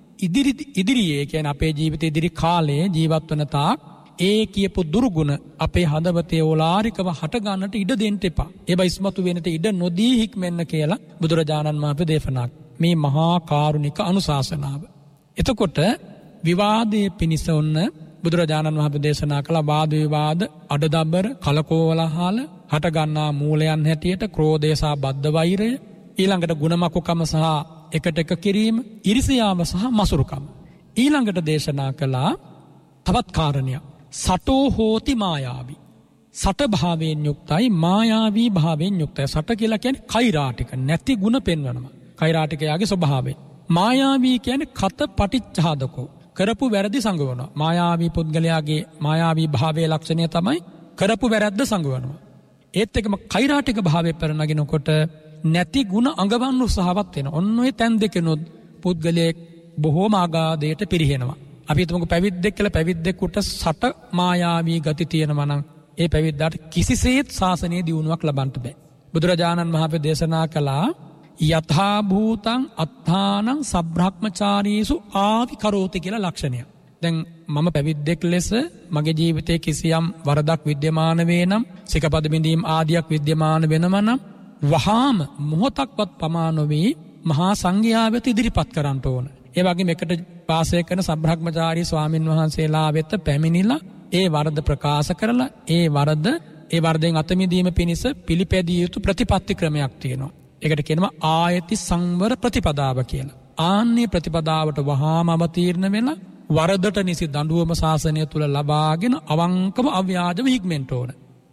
ඉදිරියේ කියන්නේ අපේ ජීවිතේ ඉදිරි කාලයේ ජීවත් වන තාක් ඒ කියපු දුරුගුණ අපේ හදවතේ ඕලාරිකව හට ගන්නට ඉඩ දෙන්න එපා. ඒවා ඉස්මතු වෙන්නට ඉඩ නොදී හික්මෙන්න කියලා බුදුරජාණන් වහන්සේ දේශනා මේ මහා කාරුණික අනුශාසනාව. එතකොට විවාදයේ පිනිස ඔන්න බුදුරජාණන් වහන්සේ දේශනා කළ වාද විවාද අඩදබර කලකෝවලහාල හට ගන්නා මූලයන් හැටියට ක්‍රෝධය සහ බද්ධ වෛරය, ඊළඟට ගුණමකුකම සහ එකට එක කිරීම, ඉරිසියාව සහ මසුරුකම. ඊළඟට දේශනා කළා තවත් කාරණයක්. සටෝ හෝති මායාවි. සට භාවයෙන් යුක්තයි, මායාවී භාවයෙන් යුක්තයි. සට කියලා කියන්නේ කෛරාටික, නැති ගුණ පෙන්වනවා. කෛරාටිකයාගේ ස්වභාවය. මායාවී කියන්නේ කත පටිච්චාදකෝ, කරපු වැරදි සංගවනවා. මායාවී පුද්ගලයාගේ මායාවී භාවයේ ලක්ෂණය තමයි කරපු වැරද්ද සංගවනවා. ඒත් එකම කෛරාටික භාවයේ පෙරනගිනකොට නැති ගුණ අඟවන්න උත්සාහවත් වෙනවා. ඔන්න ඔය තැන් දෙකනොත් පුද්ගලයෙක් බොහෝම ආගාදයට පිරිහෙනවා. අපි හිතමුකෝ පැවිද්දෙක් කියලා පැවිද්දෙකුට සට මායාවී ගති තියෙනවා නම් ඒ පැවිද්දාට කිසිසේත් ශාසනයේ දියුණුවක් ලබන්න බෑ. බුදුරජාණන් වහන්සේ දේශනා කළා යථා භූතං අත්ථානං සබ්‍රහ්මචාරීසු ආවි කරෝති කියලා ලක්ෂණය. දැන් මම පැවිද්දෙක් ලෙස මගේ ජීවිතයේ කිසියම් වරදක් විද්‍යමාන වේ නම්, සිකපද බිඳීම් ආදියක් විද්‍යමාන වෙනම නම් වහාම මොහොතක්වත් පමා නොවී මහා සංඝයා වෙත ඉදිරිපත් කරන්න ඕන. ඒ වගේම එකට වාසය කරන සබ්‍රහ්මචාරී ස්වාමින් වහන්සේලා වෙත පැමිණිලා ඒ වරද ප්‍රකාශ කරලා ඒ වරදෙන් අත මිදීම පිණිස පිළිපැදිය යුතු ප්‍රතිපත්ති ක්‍රමයක් තියෙනවා. ඒකට කියනවා ආයති සංවර ප්‍රතිපදාව කියලා. ආන්නේ ප්‍රතිපදාවට වහාම අවතීර්ණ වෙලා වරදට නිසි දඬුවම ශාසනය තුල ලබාගෙන අවංකව අව්‍යාජව හික්මෙන්න ඕන.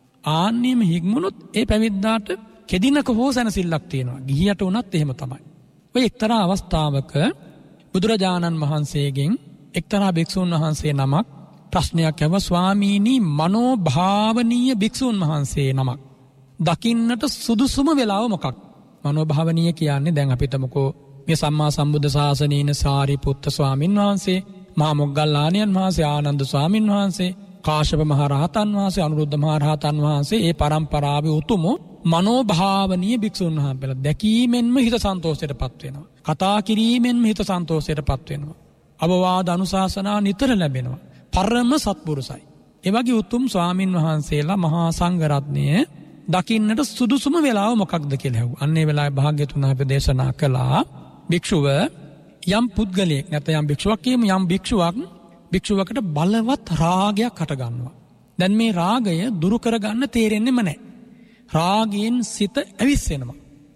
ආන්නේම හික්මුණොත් ඒ පැවිද්දාට කෙදිනක හෝ සැනසෙල්ලක් තියෙනවා. ගිහියට උනත් එහෙම තමයි. ඔය එක්තරා අවස්ථාවක බුදුරජාණන් වහන්සේගෙන් එක්තරා භික්ෂුන් වහන්සේ නමක් ප්‍රශ්නයක් ඇහුවා. ස්වාමීනි, මනෝභාවනීය භික්ෂුන් වහන්සේ නමක් දකින්නට සුදුසුම වෙලාව මොකක්ද? මනෝභාවනීය කියන්නේ දැන් අපි හිතමුකෝ මේ සම්මා සම්බුද්ධ ශාසනයේ ඉන්න සාරිපුත්ත ස්වාමින් වහන්සේ, මහා මොග්ගල්ලාණන් වහන්සේ, ආනන්ද ස්වාමින් වහන්සේ, කාශ්‍යප මහ රහතන් වහන්සේ, අනුරුද්ධ මහ රහතන් වහන්සේ, ඒ පරම්පරාවේ උතුමෝ මනෝභාවනීය භික්ෂුන් වහන්සේලා දැකීමෙන්ම හිත සන්තෝෂයටපත් වෙනවා. කතා කිරීමෙන්ම හිත සන්තෝෂයටපත් වෙනවා. අවවාද අනුශාසනා නිතර ලැබෙනවා. පරම සත්පුරුසයි. ඒ වගේ උතුම් ස්වාමින් වහන්සේලා මහා සංඝ රත්නය දකින්නට සුදුසුම වෙලාව මොකක්ද කියලා ඇහුවා. අන්නේ වෙලාවේ භාග්‍යතුන් වහන්සේ දේශනා කළා භික්ෂුව යම් පුද්ගලයෙක් නැත්නම් යම් භික්ෂුවක් කියමු, යම් භික්ෂුවකට බලවත් රාගයක් හට ගන්නවා. දැන් මේ රාගය දුරු කරගන්න තේරෙන්නේම නැහැ. රාගයෙන් සිත ඇවිස්සෙනවා.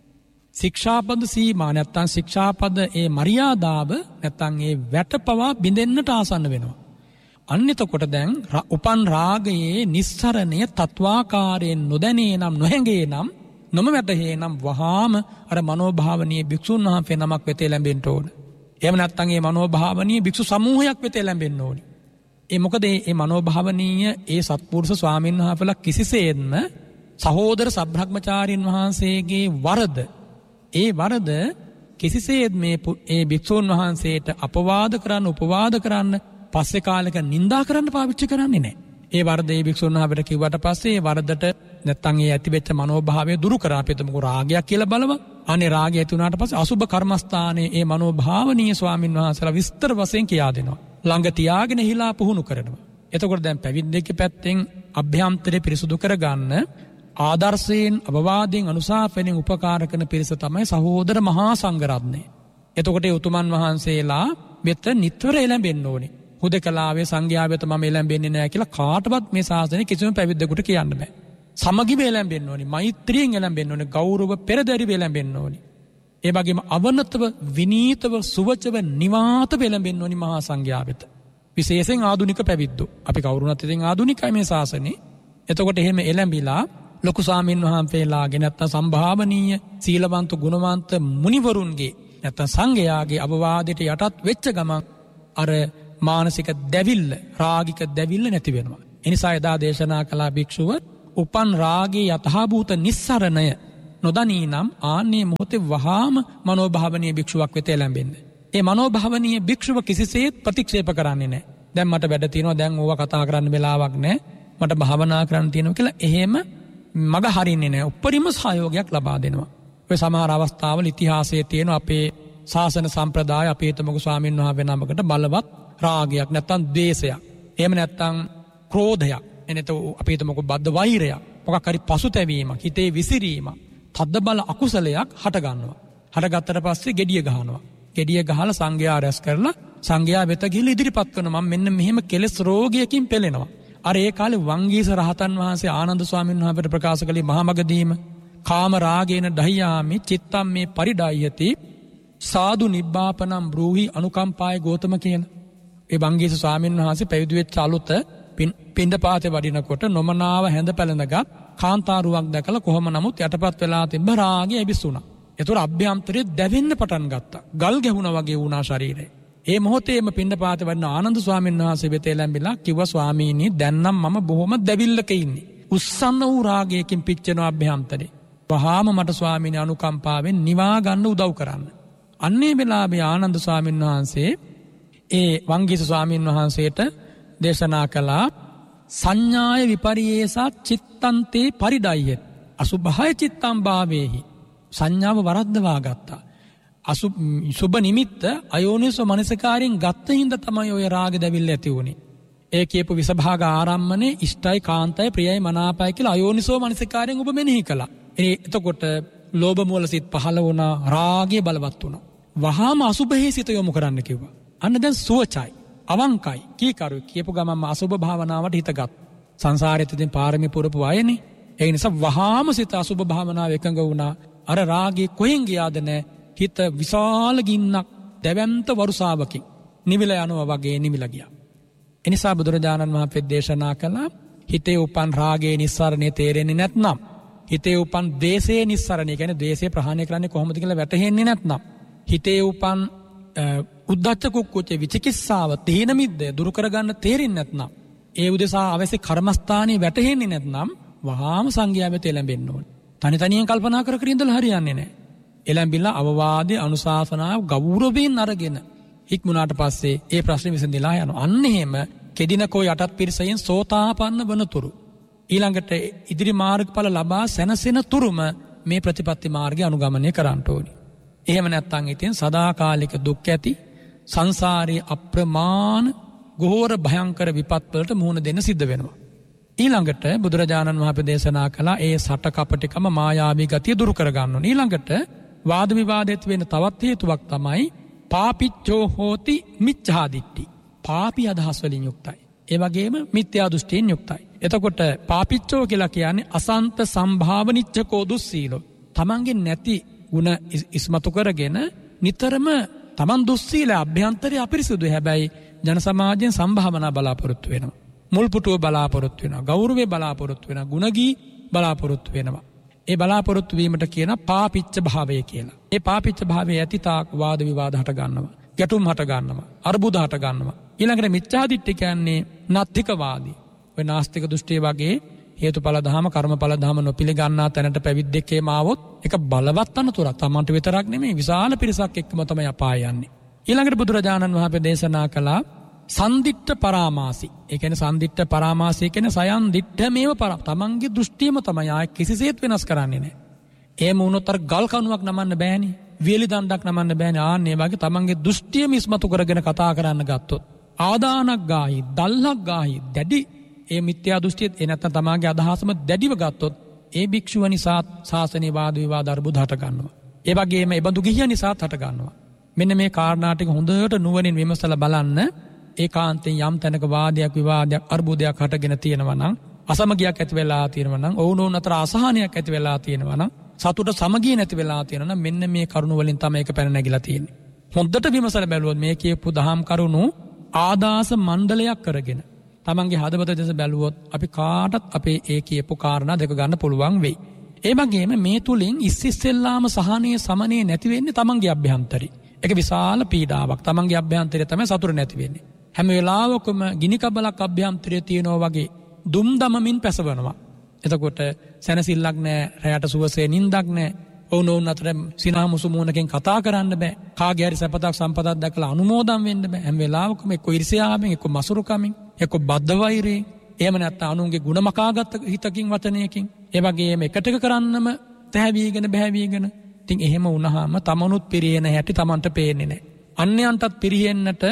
ශික්ෂාපද සීමා නැත්නම් ශික්ෂාපද ඒ මරියාදාව නැත්නම් ඒ වැටපවා බිඳෙන්නට ආසන්න වෙනවා. අන්න එතකොට දැන් උපන් රාගයේ නිස්සරණය තත්වාකාරයෙන් නොදැනේ නම්, නොහැඟේ නම්, නොමවැටහේ නම් වහාම අර මනෝභාවනීය භික්ෂුන් වහන්සේ නමක් වෙතේ ලැබෙන්න ඕන. එහෙම නැත්නම් ඒ මනෝභාවනීය භික්ෂු සමූහයක් වෙතේ ලැබෙන්න ඕනි. ඒ මොකද මේ මනෝභාවනීය ඒ සත්පුරුෂ ස්වාමීන් වහන්සේලා කිසිසේත්ම සහෝදර සබ්‍රහ්මචාරීන් වහන්සේගේ වරද කිසිසේත් ඒ භික්ෂුන් වහන්සේට අපවාද කරන්න, උපවාද කරන්න, පස්සේ කාලෙක නිඳා කරන්න පාවිච්චි කරන්නේ නැහැ. ඒ වරදේ භික්ෂුන් වහන්සේට කිව්වට පස්සේ ඒ වරදට නැත්තම් ඒ ඇතිවෙච්ච මනෝභාවය දුරු කරා අපිටමකෝ රාගයක් කියලා බලව. අනේ රාගය ඇති වුණාට පස්සේ අසුබ කර්මස්ථානයේ ඒ මනෝභාවනීය ස්වාමින් වහන්සේලා විස්තර වශයෙන් කියා දෙනවා. ළඟ තියාගෙන හිලා පුහුණු කරනවා. එතකොට දැන් පැවිද්දෙක්ගේ පැත්තෙන් අභ්‍යන්තරේ පිරිසුදු කරගන්න ආදර්ශයෙන්, අවවාදයෙන්, අනුශාසනයෙන් උපකාර කරන පිරිස තමයි සහෝදර මහා සංඝ රත්නය. එතකොට ඒ උතුමන් වහන්සේලා වෙත නිතර එළඹෙන්න ඕනේ. හුදකලාවේ සංඝයා වෙත මම එළඹෙන්නේ නැහැ කියලා කාටවත් මේ ශාසනය කිසිම පැවිද්දෙකුට කියන්න බෑ. සමගිව එළඹෙන්න ඕනේ, මෛත්‍රියෙන් එළඹෙන්න ඕනේ, ගෞරව පෙරදරිව එළඹෙන්න ඕනේ. ඒ වගේම අවනතව, විනීතව, සුවචව, නිවාතව එළඹෙන්න ඕනේ මහා සංඝයා වෙත. විශේෂයෙන් ආධුනික පැවිද්දෝ. අපි කවුරුණත් ඉතින් ආධුනිකයි මේ ශාසනේ. එතකොට එහෙම එළඹිලා ලොකු ස්වාමීන් වහන්සේලාගේ නැත්නම් සම්භාවනීය සීලවන්ත ගුණවන්ත මුනිවරුන්ගේ නැත්නම් සංඝයාගේ අවවාදයට යටත් වෙච්ච ගමන් අර මානසික දැවිල්ල, රාගික දැවිල්ල නැති වෙනවා. එනිසා එදා දේශනා කළා භික්ෂුව උපන් රාගයේ යථාභූත නිස්සරණය නොදනී නම් ආන්නේ මොහොතේ වහාම මනෝභාවනීය භික්ෂුවක් වෙත එළඹෙන්න. ඒ මනෝභාවනීය භික්ෂුව කිසිසේත් ප්‍රතික්ෂේප කරන්නේ නැහැ. දැන් මට වැඩ තියෙනවා, දැන් ඕවා කතා කරන්න වෙලාවක් නැහැ, මට භාවනා කරන්න තියෙනවා කියලා එහෙම මග හරින්නේ නැහැ. උපරිම සහයෝගයක් ලබා දෙනවා. ඔය සමහර අවස්ථාවල ඉතිහාසයේ තියෙන අපේ ශාසන සම්ප්‍රදාය අපේ තමක ස්වාමීන් වහන්සේ නමකට බලවත් රාගයක් නැත්තම් ද්වේෂයක්, එහෙම නැත්තම් ක්‍රෝධයක්, එනතෝ අපේ තමක බද්ධ වෛරයක්, මොකක් හරි පසුතැවීමක්, හිතේ විසිරීමක්, තද්ද බල අකුසලයක් හට ගන්නවා. හටගත්තට පස්සේ gediya ගහනවා. gediya ගහලා සංඝයා රැස් කරලා සංඝයා වෙත ගිහිල්ලා ඉදිරිපත් කරනවා මම මෙන්න මෙහෙම කෙලෙස් රෝගයකින් පෙළෙනවා. අර ඒ කාලේ වංගීස රහතන් වහන්සේ ආනන්ද ස්වාමීන් වහන්සේට ප්‍රකාශ කළේ මහමගදීම කාම රාගේන දහියාමි චිත්තම් මේ පරිඩායති සාදු නිබ්බාපනම් බ්‍රූහි අනුකම්පාය ගෝතම කියන. ඒ වංගීස ස්වාමීන් වහන්සේ පැවිදි වෙච්ච අලුත පින්ඩපාතේ වඩිනකොට නොමනාව හැඳ පැලඳගත් කාන්තාරුවක් දැකලා කොහොම නමුත් යටපත් වෙලා තිබ්බ රාගය එබිසුණා. ඒතර අභ්‍යන්තරයේ දැවෙන්න පටන් ගත්තා. ගල් ගැහුණා වගේ වුණා ශරීරය. ඒ මොහොතේම පින්ඩපාතේ වඩින ආනන්ද ස්වාමීන් වහන්සේ වෙත එළඹිලා කිව්වා ස්වාමීනි දැන් නම් මම බොහොම දැවිල්ලක ඉන්නේ. උස්සන්න වූ රාගයකින් පිච්චෙන අභ්‍යන්තරේ. වහාම මට ස්වාමීනි අනුකම්පාවෙන් නිවා ගන්න උදව් කරන්න. අන්නේ වෙලාවේ ආනන්ද ස්වාමීන් වහන්සේ ඒ වංගීස ස්වාමීන් වහන්සේට දේශනා කළා සංඥාය විපරියේසා චිත්තන්තේ පරිඩාය්‍ය අසුභය චිත්තම් භාවේහි. සංඥාව වරද්දවා ගත්තා. සුබ නිමිත්ත අයෝනිසෝ මනසිකාරයෙන් ගත්ත හින්දා තමයි ඔය රාග දැවිල්ල ඇති වුනේ. ඒ කියපු විසභාග ආරම්මනේ ඉෂ්ටයි කාන්තයි ප්‍රියයි මනාපයි කියලා අයෝනිසෝ මනසිකාරයෙන් ඔබ මෙනෙහි කළා. එතකොට ලෝභ මූල සිත් පහළ වුණා, රාගය බලවත් වුණා. වහාම අසුභයේ සිත යොමු කරන්න කිව්වා. අන්න දැන් සුවචයි, අවංකයි, කීකරු කියපු ගමන්ම අසුභ භාවනාවට හිතගත්. සංසාරෙත් ඉතින් පාරමී පුරපු අයනේ. ඒ නිසා වහාම සිත අසුභ භාවනාව එකඟ වුණා. අර රාගේ කොහෙන් ගියාද නැහැ. හිත විශාල ගින්නක් දැවැන්ත වරුසාවකින් නිවිලා යනවා වගේ නිවිලා ගියා. එනිසා බුදුරජාණන් වහන්සේ දේශනා කළා හිතේ උපන් රාගයේ නිස්සාරණය තේරෙන්නේ නැත්නම්, හිතේ උපන් ද්වේෂයේ නිස්සාරණය කියන්නේ ද්වේෂය ප්‍රහාණය කරන්නේ කොහොමද කියලා වැටහෙන්නේ නැත්නම්, හිතේ උපන් උද්ධච්ච කුක්කුච්ච විචිකිස්සාව තීන මිද්දේ දුරු කරගන්න තේරෙන්නේ නැත්නම්, ඒ උදෙසා අවශ්‍ය කර්මස්ථානයේ වැටහෙන්නේ නැත්නම් වහාම සංඝයා වෙත එළඹෙන්න ඕනේ. තනි තනියෙන් කල්පනා කර කර ඉඳලා හරියන්නේ නැහැ. එළඹිලා අවවාදේ අනුශාසනාව ගෞරවයෙන් අරගෙන හික්මුණාට පස්සේ ඒ ප්‍රශ්නේ විසඳලා යනවා. අන්න එහෙම කෙදිනකෝ යටත් පිරිසෙන් සෝතාපන්න වනතුරු ඊළඟට ඉදිරි මාර්ගඵල ලබා සැනසෙන තුරුම මේ ප්‍රතිපත්ති මාර්ගය අනුගමනය කරන්න ඕනේ. එහෙම නැත්නම් ඉතින් සදාකාලික දුක් ඇති සංසාරයේ අප්‍රමාණ ගෝර භයංකර විපත් වලට මුහුණ දෙන්න සිද්ධ වෙනවා. ඊළඟට බුදුරජාණන් වහන්සේ දේශනා කළා ඒ සට කපටිකම මායාවී ගතිය දුරු කර ගන්න ඕනේ. ඊළඟට වාද විවාදයට වෙන තවත් හේතුවක් තමයි පාපිච්චෝ හෝති මිච්ඡාදිට්ඨි. පාපී අදහස් වලින් යුක්තයි. ඒ වගේම මිත්‍යා දෘෂ්ටියෙන් යුක්තයි. එතකොට පාපිච්චෝ කියලා කියන්නේ අසන්ත සම්භාවනිච්ඡකෝ දුස්සීලෝ. තමන්ගේ නැති ಗುಣ ඉස්මතු කරගෙන නිතරම තමන් දුස්සීල අභ්‍යන්තරය අපිරිසුදු. හැබැයි ජන සමාජයෙන් සම්භාවනා බලාපොරොත්තු වෙනවා. මුල්පුටුව බලාපොරොත්තු වෙනවා. ගෞරවය බලාපොරොත්තු වෙනවා. ගුණගී බලාපොරොත්තු වෙනවා. ඒ බලාපොරොත්තු වීමට කියන පාපිච්ච භාවය කියලා. ඒ පාපිච්ච භාවය ඇති තාක් වාද විවාද හට ගන්නවා. ගැටුම් හට ගන්නවා. අර්බුද හට ගන්නවා. ඊළඟට මිච්ඡාදිට්ඨිය කියන්නේ නාත්තිකවාදී. ඔය නාස්තික දෘෂ්ටිය වගේ හේතුඵල ධම කර්මඵල ධම නොපිළගන්නා තැනට පැවිද්දෙක්ම ආවොත් ඒක බලවත් අනතුරක්. තමන්ට විතරක් නෙමෙයි විශාල පිරිසක් එක්කම තමයි අපාය යන්නේ. ඊළඟට බුදුරජාණන් වහන්සේ දේශනා කළා සන්දිට්ඨ පරාමාසි. ඒ කියන්නේ සන්දිට්ඨ පරාමාසි කියන්නේ සයන් දිට්ඨමේව තමන්ගේ දෘෂ්ටියම තමයි ආය කිසිසේත් වෙනස් කරන්නේ නැහැ. එහෙම වුණොත් අර ගල් කණුවක් නමන්න බෑනේ. වියලි දණ්ඩක් නමන්න බෑනේ. ආන්නේ වගේ තමන්ගේ දෘෂ්ටියම ඉස්මතු කරගෙන කතා කරන්න ගත්තොත් ආදානක් ගාහි, දල්ලක් ගාහි, දැඩි ඒ මිත්‍යා දෘෂ්ටිය ඒ නැත්නම් තමාගේ අදහසම දැඩිව ගත්තොත් ඒ භික්ෂුව නිසා ශාසනීය වාද විවාද අර්බුද හට ගන්නවා. ඒ වගේම ඒ බඳු ගිහිය නිසා හට ගන්නවා. මෙන්න මේ කාරණා ටික හොඳට නුවණින් විමසලා බලන්න. ඒකාන්තයෙන් යම් තැනක වාදයක් විවාදයක් අර්බුදයක් හටගෙන තියෙනවා නම්, අසමගියක් ඇති වෙලා තියෙනවා නම්, ඔවුනොවුන් අතර අසහනයක් ඇති වෙලා තියෙනවා නම්, සතුට සමගිය නැති වෙලා තියෙනවා නම් මෙන්න මේ කරුණු වලින් තමයි ඒක පැන නැගිලා තියෙන්නේ. හොඳට විමසලා බැලුවොත් මේ කියපු දහම් කරුණු ආදාස මණ්ඩලයක් කරගෙන තමන්ගේ හදවත දෙස බැලුවොත් අපි කාටත් අපේ ඒ කියපු කාරණා දෙක ගන්න පුළුවන් වෙයි. ඒ වගේම මේ තුලින් ඉස්සෙල්ලාම සහනීය සමනීය නැති වෙන්නේ තමන්ගේ අභ්‍යන්තරي. ඒක විශාල පීඩාවක්. තමන්ගේ අභ්‍යන්තරය තමයි සතුට නැති වෙන්නේ. හැම වෙලාවකම ගිනි කබලක් අභ්‍යන්තරයේ තියෙනවා වගේ දුම් දමමින් පැසවනවා. එතකොට සැනසෙල්ලක් නැහැ, රැයට සුවසේ නිින්දක් නැහැ. ඔවුනොවුන් අතර සිනා මුසුමුණකින් කතා කරන්න බෑ. කාගේ හරි සපතක් සම්පතක් දැකලා අනුමෝදන් වෙන්න බෑ. හැම වෙලාවකම එක්ක ඊර්ෂ්‍යාවෙන්, එක්ක මසුරුකමින්, එක්ක බද්ධ වෛරයෙන්, එහෙම නැත්නම් අනුන්ගේ ಗುಣ මකාගත් හිතකින් වචනයකින්, ඒ වගේම එකට එක කරන්නම තැහැවිගෙන බැහැවිගෙන. ඉතින් එහෙම වුණාම තමනුත් පිරියෙන හැටි තමන්ට පේන්නේ නැහැ. අන්‍යයන්ටත් පිරිහෙන්නට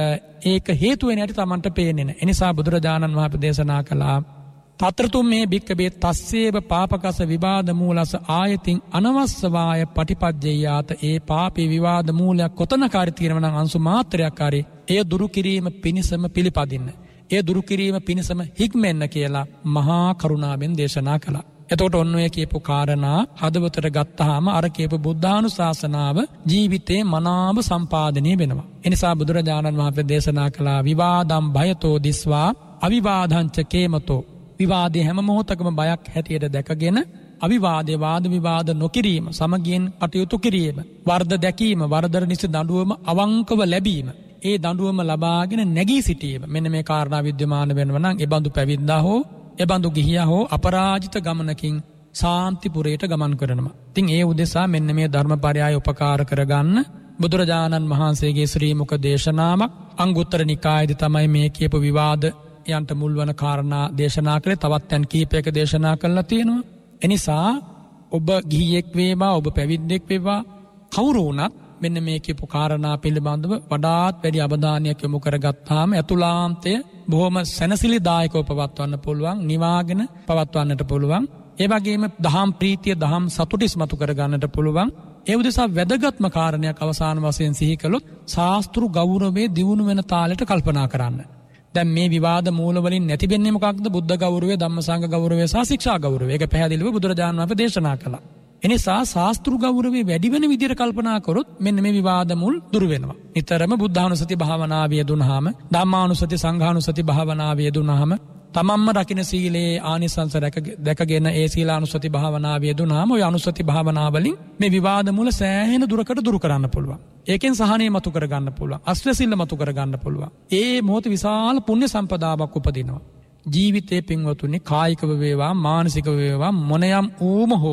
ඒක හේතු වෙන හැටි තමන්ට පේන්නේ නැහැ. ඒ නිසා බුදුරජාණන් වහන්සේ දේශනා කළා තත්‍රතුම් මේ භික්කවේ තස්සේව පාපකස විවාද මූලස ආයතින් අනවස්සවාය පටිපජ්ජයාත. ඒ පාපේ විවාද මූලයක් කොතනකාරී තියෙනවා නම් අංශු මාත්‍රයක් හරි එය දුරු කිරීම පිණිසම පිළිපදින්න. එය දුරු කිරීම පිණිසම හික්මෙන්න කියලා මහා කරුණාවෙන් දේශනා කළා. එතකොට ඔන්න ඔය කියපු කාරණා හදවතට ගත්තාම අර කියපු බුද්ධානුශාසනාව ජීවිතේ මනාව සම්පාදනය වෙනවා. ඒ නිසා බුදුරජාණන් වහන්සේ දේශනා කළා විවාදම් භයතෝ දිස්වා අවිවාදංච කේමතෝ. විවාදේ හැම මොහොතකම බයක් හැටියට දැකගෙන අවිවාදේ වාද විවාද නොකිරීම, සමගියෙන් කටයුතු කිරීම, වර්ධ දැකීම, වර්ධර නිසි දඬුවම අවංකව ලැබීම, ඒ දඬුවම ලබාගෙන නැගී සිටීම. මෙන්න මේ කාරණා විද්‍යමාන වෙනවා නම් ඒ බඳු පැවිද්දා හෝ ඒ බඳු ගිහියා හෝ අපරාජිත ගමනකින් සාන්තිපුරයට ගමන් කරනවා. ඉතින් ඒ උදෙසා මෙන්න මේ ධර්මපරයය උපකාර කරගන්න බුදුරජාණන් වහන්සේගේ ශ්‍රී මුඛ දේශනාවක් අංගුත්තර නිකායේදී තමයි මේ කියපු විවාද යන්ට මුල් වන කාරණා දේශනා කළේ. තවත් යන් කීපයක දේශනා කළා තියෙනවා. එනිසා ඔබ ගිහියෙක් වේවා, ඔබ පැවිද්දෙක් වේවා, කවුරු වුණත් මෙන්න මේ කියපු කාරණා පිළිබඳව වඩාත් වැඩි අවධානයක් යොමු කරගත්තාම අතුලාන්තය බොහොම සැනසිලිදායකව පවත්වන්න පුළුවන්, නිවාගෙන පවත්වන්නට පුළුවන්. ඒ වගේම දහම් ප්‍රීතිය, දහම් සතුට ඉස්මතු කරගන්නට පුළුවන්. ඒ උදෙසා වැදගත්ම කාරණයක් අවසාන වශයෙන් සිහි කළොත් ශාස්ත්‍රු ගෞරවයේ දියුණු වෙන තාලෙට කල්පනා කරන්න. දැන් මේ විවාද මූල වලින් නැති වෙන්නේ මොකක්ද? බුද්ධ ගෞරවය, ධම්මසංඝ ගෞරවය සහ ශික්ෂා ගෞරවය. ඒක පැහැදිලිව බුදුරජාණන් වහන්සේ දේශනා කළා. එනිසා ශාස්ත්‍රු ගෞරවයේ වැඩි වෙන විදිහට කල්පනා කරොත් මෙන්න මේ විවාද මුල් දුරු වෙනවා. නිතරම බුද්ධානුස්සති භාවනාව යෙදුනහම, ධම්මානුස්සති, සංඝානුස්සති භාවනාව යෙදුනහම, තමන්ම රකින්න සීලේ ආනිසංස දැකගෙන ඒ සීලානුස්සති භාවනාව යෙදුනහම ඔය අනුස්සති භාවනාවලින් මේ විවාද මුල සෑහෙන දුරකට දුරු කරන්න පුළුවන්. ඒකෙන් සහනය මතු කරගන්න පුළුවන්. අස්වැසිල්ල මතු කරගන්න පුළුවන්. ඒ මොහොත විශාල පුණ්‍ය සම්පදාවක් උපදිනවා. ජීවිතේ පින්වතුනි, කායිකව වේවා, මානසිකව වේවා, මොනියම් ඌම හෝ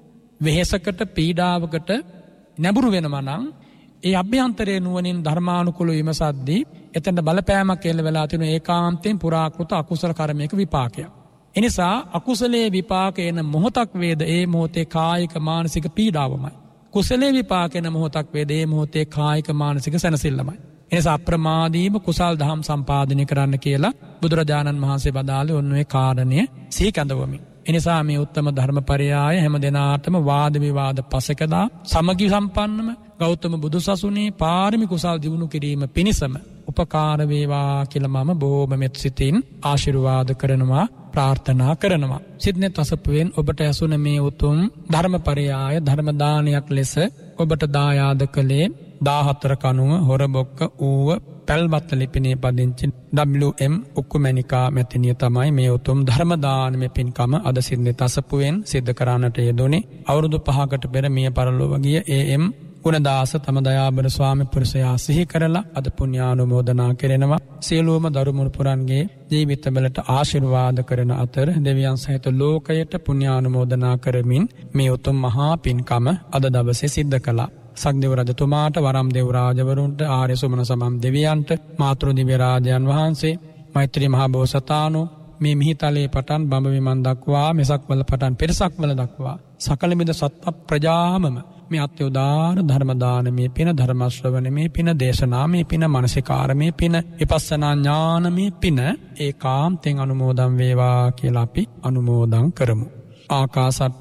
වෙහෙසකට, පීඩාවකට නැඹුරු වෙනවා නම් ඒ අභ්‍යන්තරයේ නුවණින් ධර්මානුකූලව විමසද්දී එතන බලපෑමක් එල්ල වෙලා තියෙන ඒකාන්තයෙන් පුරාකෘත අකුසල කර්මයක විපාකයක්. එනිසා අකුසලයේ විපාකේන මොහොතක් වේද ඒ මොහොතේ කායික මානසික පීඩාවමයි. කුසලයේ විපාකේන මොහොතක් වේද ඒ මොහොතේ කායික මානසික සැනසෙල්ලමයි. එනිසා අප්‍රමාදීව කුසල් දහම් සම්පාදනය කරන්න කියලා බුදුරජාණන් වහන්සේ වදාළේ ඔන්න ඔය කාරණය සිහි කැඳවමින්. එනිසා මේ උත්තම ධර්මපරයය හැම දිනාටම වාද විවාද පසකදා සමගි සම්පන්නම ගෞතම බුදුසසුනේ පාරමි කුසල් දිනු කිරීම පිණිසම උපකාර වේවා කියලා මම බොහොම මෙත් සිතින් ආශිර්වාද කරනවා, ප්‍රාර්ථනා කරනවා. සිද්නෙත් අසපුවෙන් ඔබට ඇසුන මේ උතුම් ධර්මපරයය ධර්ම දානයක් ලෙස ඔබට දායාද කළේ 14 කණුව හොරබොක්ක ඌව පැල්වත්ත ලිපිනේ පදිංචි WM උක්කුමැණිකා මැතිණිය තමයි මේ උතුම් ධර්ම දානමය පින්කම අද සිද්නෙත් අසපුවෙන් සිද්ධ කරන්නට යෙදුනේ. අවුරුදු 5කට පෙර මිය පරලොව ගිය AM ගුණදාස තම දයාබර ස්වාමි පුරුෂයා සිහි කරලා අද පුණ්‍යානුමෝදනා කෙරෙනවා. සියලුම දරුමුණු පුරන්ගේ ජීවිතවලට ආශිර්වාද කරන අතර දෙවියන් සහිත ලෝකයට පුණ්‍යානුමෝදනා කරමින් මේ උතුම් මහා පින්කම අද දවසේ සිද්ධ කළා. සක්දෙව් රජතුමාට, වරම් දෙව් රාජවරුන්ට, ආර්ය සුමන සමම් දෙවියන්ට, මාතෘ දිව්‍ය රාජයන් වහන්සේ, මෛත්‍රී මහා බෝසතාණෝ මේ මිහිතලේ පටන් බඹ විමන් දක්වා, මෙසක්වල පටන් පෙරසක්වල දක්වා සකල මිද සත්ත්ව ප්‍රජාමම මේ අත්‍යෝදාන ධර්ම දානමේ පින, ධර්ම ශ්‍රවණමේ පින, දේශනාමේ පින, මානසිකාරමේ පින, විපස්සනා ඥානමේ පින ඒකාන්තයෙන් අනුමෝදන් වේවා කියලා අපි අනුමෝදන් කරමු. ආකාසත්